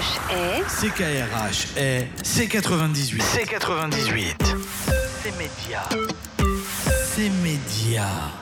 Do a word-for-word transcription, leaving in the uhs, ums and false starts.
H est... C K R H est C quatre-vingt-dix-huit. C quatre-vingt-dixhuit. C'est média. C'est média.